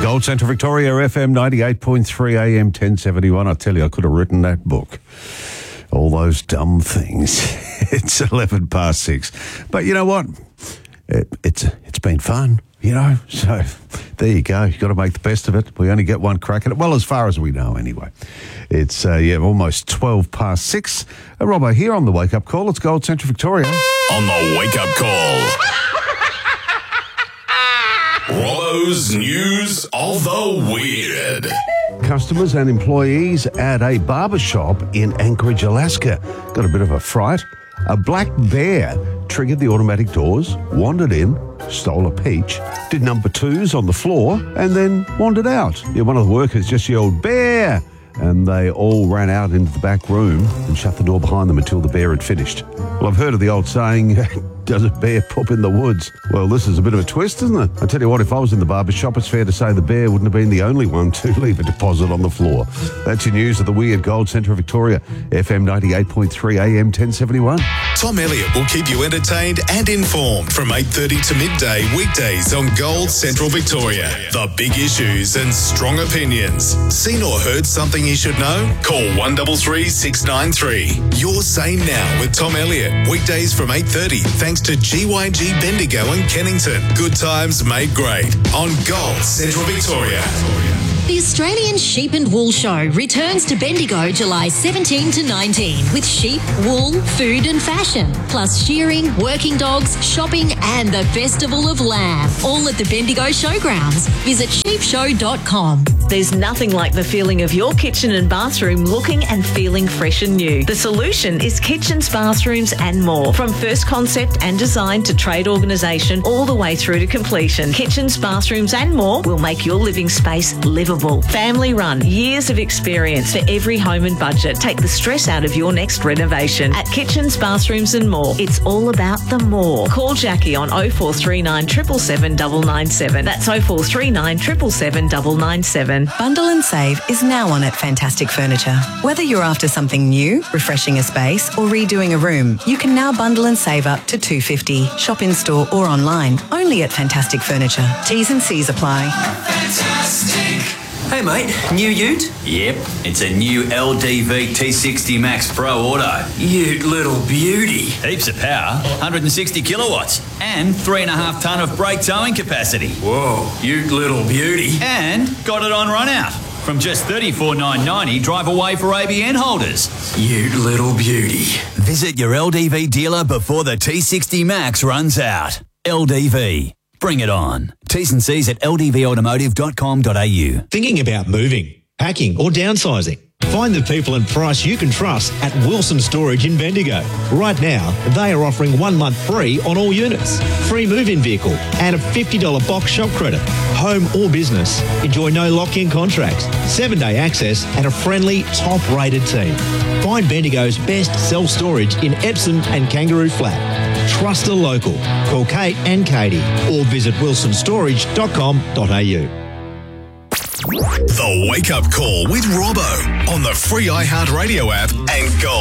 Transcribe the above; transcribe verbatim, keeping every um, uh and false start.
Gold Central Victoria, F M ninety-eight point three, A M ten seventy-one. I tell you, I could have written that book. All those dumb things. It's eleven past six. But you know what? It, it's it's been fun, you know. So there you go. You've got to make the best of it. We only get one crack at it. Well, as far as we know, anyway. It's, uh, yeah, almost twelve past six. Uh, Robbo here on the Wake Up Call. It's Gold Central Victoria. On the Wake Up Call. Robbo's News of the Weird. Customers and employees at a barber shop in Anchorage, Alaska got a bit of a fright. A black bear triggered the automatic doors, wandered in, stole a peach, did number twos on the floor, and then wandered out. Yeah, one of the workers just yelled, "Bear!" And they all ran out into the back room and shut the door behind them until the bear had finished. Well, I've heard of the old saying, does a bear poop in the woods? Well, this is a bit of a twist, isn't it? I tell you what, if I was in the barber shop, it's fair to say the bear wouldn't have been the only one to leave a deposit on the floor. That's your news of the weird Gold Central Victoria, F M ninety-eight point three, A M ten seventy-one. Tom Elliott will keep you entertained and informed from eight thirty to midday weekdays on Gold Central Victoria. The big issues and strong opinions. Seen or heard something you should know? Call one three three, six nine three. You're Sane Now with Tom Elliott. Weekdays from eight thirty. Thanks to G Y G Bendigo and Kennington. Good times made great on Gold Central Victoria. The Australian Sheep and Wool Show returns to Bendigo July seventeenth to nineteenth with sheep, wool, food and fashion, plus shearing, working dogs, shopping and the Festival of Lamb, all at the Bendigo Showgrounds. Visit sheep show dot com. There's nothing like the feeling of your kitchen and bathroom looking and feeling fresh and new. The solution is Kitchens, Bathrooms and More. From first concept and design to trade organisation all the way through to completion, Kitchens, Bathrooms and More will make your living space livable. Family run, years of experience for every home and budget. Take the stress out of your next renovation. At Kitchens, Bathrooms and More, it's all about the more. Call Jackie on oh four three nine, seven seven seven, nine nine seven. That's oh four three nine, seven seven seven, nine nine seven. Bundle and Save is now on at Fantastic Furniture. Whether you're after something new, refreshing a space or redoing a room, you can now bundle and save up to two hundred fifty dollars. Shop in store or online, only at Fantastic Furniture. T's and C's apply. Fantastic. Hey mate, new ute? Yep, it's a new L D V T sixty Max Pro Auto. Ute little beauty. Heaps of power, one hundred sixty kilowatts, and three and a half tonne of brake towing capacity. Whoa, ute little beauty. And got it on run out. From just thirty-four thousand nine hundred ninety dollars, drive away for A B N holders. Ute little beauty. Visit your L D V dealer before the T sixty Max runs out. L D V. Bring it on. T's and C's at l d v automotive dot com dot a u. Thinking about moving, packing or downsizing? Find the people and price you can trust at Wilson Storage in Bendigo. Right now, they are offering one month free on all units, free move-in vehicle and a fifty dollars box shop credit. Home or business, enjoy no lock-in contracts, seven-day access and a friendly, top-rated team. Find Bendigo's best self-storage in Epsom and Kangaroo Flat. Trust a local. Call Kate and Katie or visit wilson storage dot com dot a u. The Wake Up Call with Robbo on the free iHeartRadio app and Gold